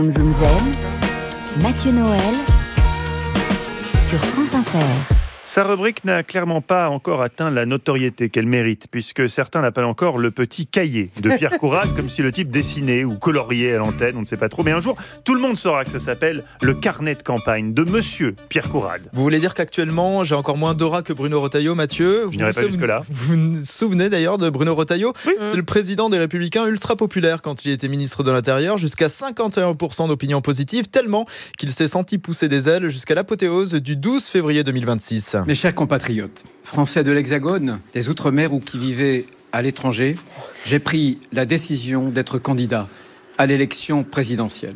Zoom Zen, Mathieu Noël sur France Inter. Sa rubrique n'a clairement pas encore atteint la notoriété qu'elle mérite, puisque certains l'appellent encore le petit cahier de Pierre Courade, comme si le type dessinait ou coloriait à l'antenne, on ne sait pas trop. Mais un jour, tout le monde saura que ça s'appelle le carnet de campagne de Monsieur Pierre Courade. Vous voulez dire qu'actuellement, j'ai encore moins d'aura que Bruno Retailleau, Mathieu? Je n'irai pas jusque-là. Vous vous souvenez d'ailleurs de Bruno Retailleau? Oui. C'est le président des Républicains ultra populaire quand il était ministre de l'Intérieur, jusqu'à 51% d'opinion positive, tellement qu'il s'est senti pousser des ailes jusqu'à l'apothéose du 12 février 2026. Mes chers compatriotes, français de l'Hexagone, des Outre-mer ou qui vivaient à l'étranger, j'ai pris la décision d'être candidat à l'élection présidentielle.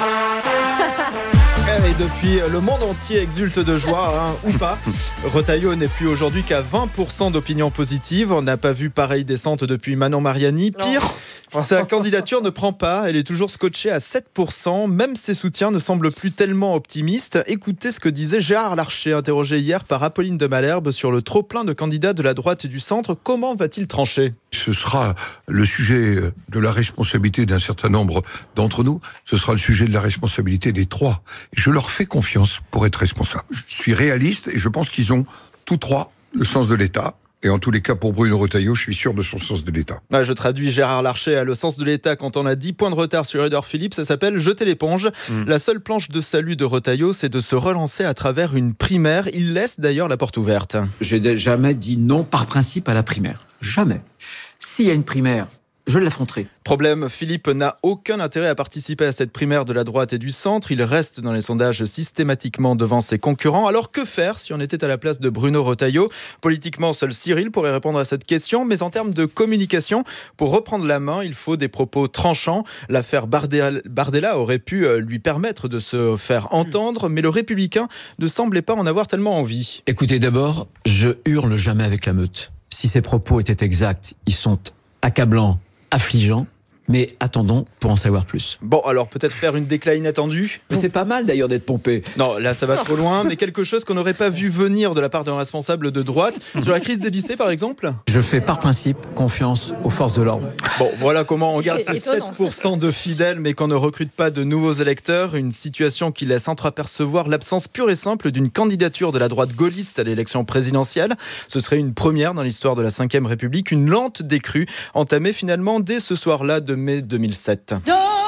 Et depuis, le monde entier exulte de joie, ou pas. Retailleau n'est plus aujourd'hui qu'à 20% d'opinion positive. On n'a pas vu pareille descente depuis Manon Mariani. Pire, sa candidature ne prend pas. Elle est toujours scotchée à 7%. Même ses soutiens ne semblent plus tellement optimistes. Écoutez ce que disait Gérard Larcher, interrogé hier par Apolline de Malherbe sur le trop-plein de candidats de la droite et du centre. Comment va-t-il trancher ? Ce sera le sujet de la responsabilité d'un certain nombre d'entre nous. Ce sera le sujet de la responsabilité des trois. Et je leur fais confiance pour être responsable. Je suis réaliste et je pense qu'ils ont tous trois le sens de l'État. Et en tous les cas, pour Bruno Retailleau, je suis sûr de son sens de l'État. Je traduis Gérard Larcher à le sens de l'État quand on a 10 points de retard sur Édouard Philippe. Ça s'appelle jeter l'éponge. La seule planche de salut de Retailleau, c'est de se relancer à travers une primaire. Il laisse d'ailleurs la porte ouverte. J'ai jamais dit non par principe à la primaire. Jamais. S'il y a une primaire, je l'affronterai. Problème, Philippe n'a aucun intérêt à participer à cette primaire de la droite et du centre. Il reste dans les sondages systématiquement devant ses concurrents. Alors que faire si on était à la place de Bruno Retailleau ? Politiquement, seul Cyril pourrait répondre à cette question. Mais en termes de communication, pour reprendre la main, il faut des propos tranchants. L'affaire Bardella aurait pu lui permettre de se faire entendre. Mais le Républicain ne semblait pas en avoir tellement envie. Écoutez, d'abord, je hurle jamais avec la meute. Si ces propos étaient exacts, ils sont accablants, affligeants, mais attendons pour en savoir plus. Bon, alors peut-être faire une déclat inattendue. Mais c'est pas mal d'ailleurs d'être pompé. Non, là ça va trop loin, mais quelque chose qu'on n'aurait pas vu venir de la part d'un responsable de droite. Sur la crise des lycées par exemple ? Je fais par principe confiance aux forces de l'ordre. Bon, voilà comment on garde ces 7% de fidèles, mais qu'on ne recrute pas de nouveaux électeurs. Une situation qui laisse entreapercevoir l'absence pure et simple d'une candidature de la droite gaulliste à l'élection présidentielle. Ce serait une première dans l'histoire de la Ve République, une lente décrue, entamée finalement dès ce soir-là de mai 2007.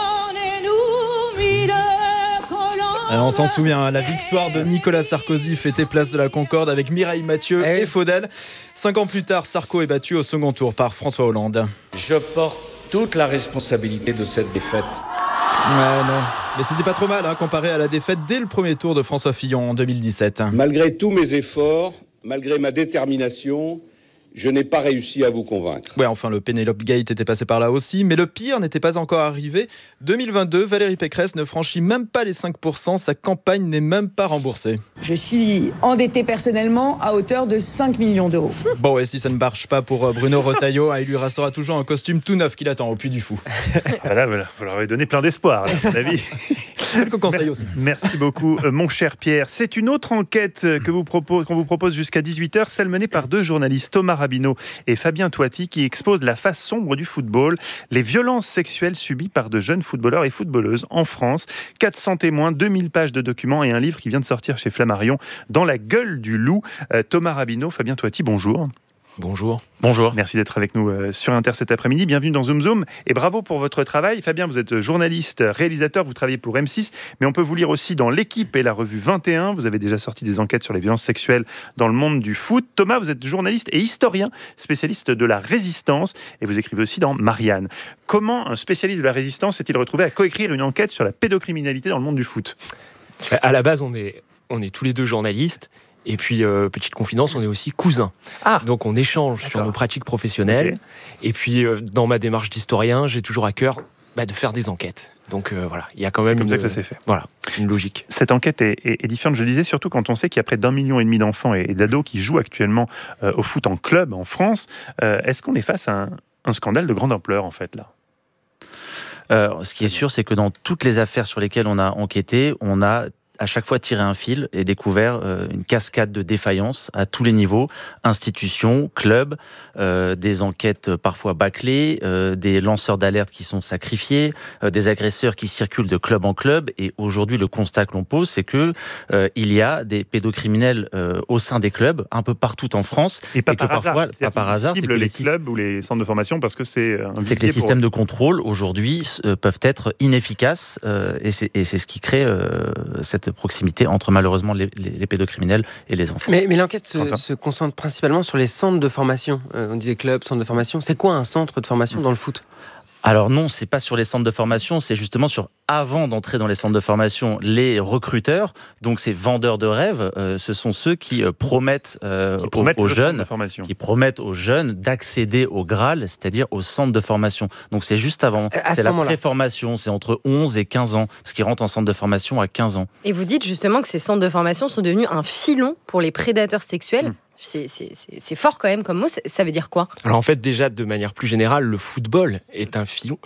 Alors on s'en souvient, la victoire de Nicolas Sarkozy fêtée place de la Concorde avec Mireille Mathieu et Faudel. 5 ans plus tard, Sarko est battu au second tour par François Hollande. Je porte toute la responsabilité de cette défaite. Non, mais c'était pas trop mal comparé à la défaite dès le premier tour de François Fillon en 2017. Malgré tous mes efforts, malgré ma détermination, je n'ai pas réussi à vous convaincre. Ouais, enfin, le Penelope Gate était passé par là aussi, mais le pire n'était pas encore arrivé. 2022, Valérie Pécresse ne franchit même pas les 5%, sa campagne n'est même pas remboursée. Je suis endettée personnellement à hauteur de 5 millions d'euros. Bon, et si ça ne marche pas pour Bruno Retailleau, il lui restera toujours un costume tout neuf qui l'attend au Puy du Fou. Voilà, vous leur avez donné plein d'espoir, à mon avis. Quelques conseils aussi. Merci beaucoup, mon cher Pierre. C'est une autre enquête qu'on vous propose jusqu'à 18h, celle menée par deux journalistes, Thomas Rabineau et Fabien Toiti, qui exposent la face sombre du football, les violences sexuelles subies par de jeunes footballeurs et footballeuses en France. 400 témoins, 2000 pages de documents et un livre qui vient de sortir chez Flammarion, Dans la gueule du loup. Thomas Rabineau, Fabien Toiti, bonjour. Bonjour. Merci d'être avec nous sur Inter cet après-midi. Bienvenue dans Zoom Zoom et bravo pour votre travail. Fabien, vous êtes journaliste, réalisateur, vous travaillez pour M6, mais on peut vous lire aussi dans L'Équipe et la revue 21. Vous avez déjà sorti des enquêtes sur les violences sexuelles dans le monde du foot. Thomas, vous êtes journaliste et historien, spécialiste de la résistance et vous écrivez aussi dans Marianne. Comment un spécialiste de la résistance s'est-il retrouvé à coécrire une enquête sur la pédocriminalité dans le monde du foot ? À la base, on est tous les deux journalistes. Et puis, petite confidence, on est aussi cousins. Donc, on échange sur nos pratiques professionnelles. Okay. Et puis, dans ma démarche d'historien, j'ai toujours à cœur de faire des enquêtes. Donc, voilà, il y a quand même comme ça que ça s'est fait. Voilà, une logique. Cette enquête est différente, je le disais, surtout quand on sait qu'il y a près d'1,5 million d'enfants et d'ados qui jouent actuellement au foot en club en France. Est-ce qu'on est face à un scandale de grande ampleur, en fait, là ? Ce qui est sûr, c'est que dans toutes les affaires sur lesquelles on a enquêté, on a à chaque fois tiré un fil et découvert une cascade de défaillances à tous les niveaux, institutions, clubs, des enquêtes parfois bâclées, des lanceurs d'alerte qui sont sacrifiés, des agresseurs qui circulent de club en club. Et aujourd'hui, le constat que l'on pose, c'est que il y a des pédocriminels au sein des clubs, un peu partout en France. Et pas que par hasard. Parfois, pas par hasard, ciblent les clubs ou les centres de formation parce que c'est que les systèmes de contrôle aujourd'hui peuvent être inefficaces et c'est ce qui crée cette proximité entre malheureusement les pédocriminels et les enfants. Mais l'enquête se concentre principalement sur les centres de formation. On disait club, centre de formation. C'est quoi un centre de formation dans le foot ? Alors non, c'est pas sur les centres de formation, c'est justement sur, avant d'entrer dans les centres de formation, les recruteurs, donc ces vendeurs de rêves, ce sont ceux qui promettent aux jeunes d'accéder au Graal, c'est-à-dire au centre de formation. Donc c'est juste avant, c'est la préformation, c'est entre 11 et 15 ans, ce qui rentre en centre de formation à 15 ans. Et vous dites justement que ces centres de formation sont devenus un filon pour les prédateurs sexuels. C'est fort quand même comme mot, ça veut dire quoi ? Alors en fait, déjà de manière plus générale, le football est un filon,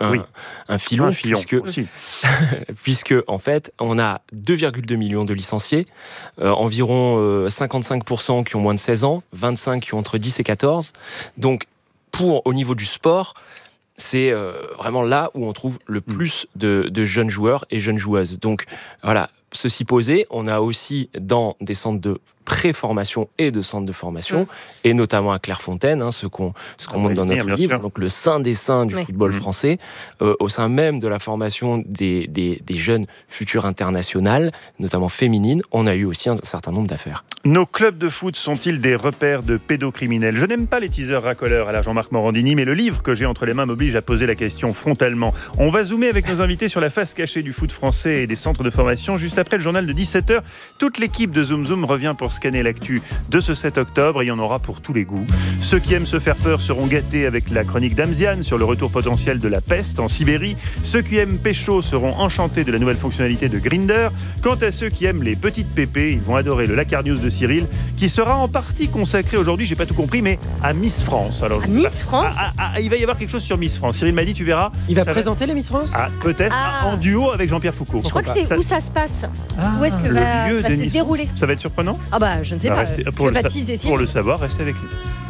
puisque en fait, on a 2,2 millions de licenciés, environ 55% qui ont moins de 16 ans, 25% qui ont entre 10 et 14. Donc au niveau du sport, c'est vraiment là où on trouve le plus de jeunes joueurs et jeunes joueuses. Donc voilà. Ceci posé, on a aussi dans des centres de pré-formation et de centres de formation, et notamment à Clairefontaine, ce qu'on montre dans notre livre, donc le saint des saints du football français, au sein même de la formation des jeunes futures internationales, notamment féminines, on a eu aussi un certain nombre d'affaires. Nos clubs de foot sont-ils des repères de pédocriminels ? Je n'aime pas les teasers racoleurs à la Jean-Marc Morandini, mais le livre que j'ai entre les mains m'oblige à poser la question frontalement. On va zoomer avec nos invités sur la face cachée du foot français et des centres de formation. Juste après le journal de 17h, toute l'équipe de Zoom Zoom revient pour scanner l'actu de ce 7 octobre et il y en aura pour tous les goûts. Ceux qui aiment se faire peur seront gâtés avec la chronique d'Amziane sur le retour potentiel de la peste en Sibérie. Ceux qui aiment pécho seront enchantés de la nouvelle fonctionnalité de Grindr. Quant à ceux qui aiment les petites pépées, ils vont adorer le Lakar News de Cyril qui sera en partie consacré aujourd'hui, j'ai pas tout compris, mais à Miss France. Alors, Miss France ? Il va y avoir quelque chose sur Miss France. Cyril m'a dit, tu verras. Il va présenter les Miss France ? Peut-être en duo avec Jean-Pierre Foucault. Je crois que c'est où ça se passe. Où est-ce que va se dérouler ? Ça va être surprenant ? Je ne sais pas. Pour le savoir, restez avec nous.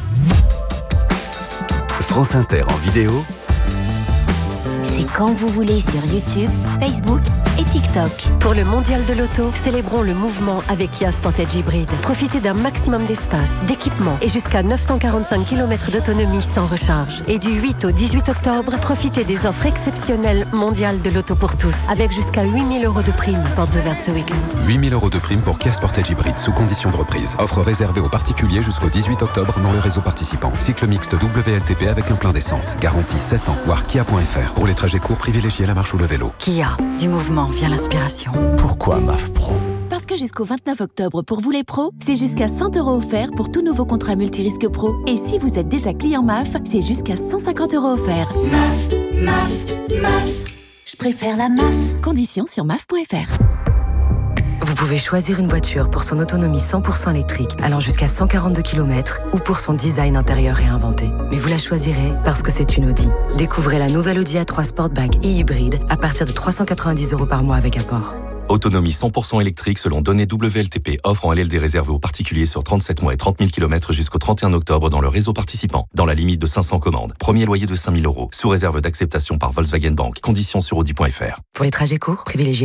France Inter en vidéo. C'est quand vous voulez sur YouTube, Facebook et TikTok. Pour le mondial de l'auto, célébrons le mouvement avec Kia Sportage Hybride. Profitez d'un maximum d'espace, d'équipement et jusqu'à 945 km d'autonomie sans recharge. Et du 8 au 18 octobre, profitez des offres exceptionnelles mondiales de l'auto pour tous, avec jusqu'à 8 000 € de prime. Portes ouvertes ce week-end. 8 000 € de prime pour Kia Sportage Hybride sous condition de reprise. Offre réservée aux particuliers jusqu'au 18 octobre dans le réseau participant. Cycle mixte WLTP avec un plein d'essence. Garantie 7 ans. Voir kia.fr. Pour les trajets courts, privilégiez la marche ou le vélo. Kia, du mouvement vient l'inspiration. Pourquoi MAF Pro ? Parce que jusqu'au 29 octobre, pour vous les pros, c'est jusqu'à 100 € offerts pour tout nouveau contrat multirisque pro. Et si vous êtes déjà client MAF, c'est jusqu'à 150 € offerts. MAF. Je préfère la MAF. Conditions sur MAF.fr. Vous pouvez choisir une voiture pour son autonomie 100% électrique, allant jusqu'à 142 km, ou pour son design intérieur réinventé. Mais vous la choisirez parce que c'est une Audi. Découvrez la nouvelle Audi A3 Sportback et hybride à partir de 390 € par mois avec apport. Autonomie 100% électrique selon données WLTP. Offre en LLD réservée aux particuliers sur 37 mois et 30 000 km jusqu'au 31 octobre dans le réseau participant. Dans la limite de 500 commandes. Premier loyer de 5 000 €. Sous réserve d'acceptation par Volkswagen Bank. Conditions sur Audi.fr. Pour les trajets courts, privilégiez